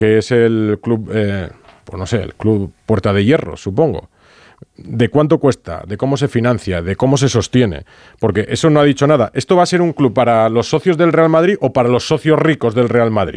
que es el club, pues no sé, el club Puerta de Hierro, supongo. ¿De cuánto cuesta? ¿De cómo se financia? ¿De cómo se sostiene? Porque eso no ha dicho nada. ¿Esto va a ser un club para los socios del Real Madrid o para los socios ricos del Real Madrid?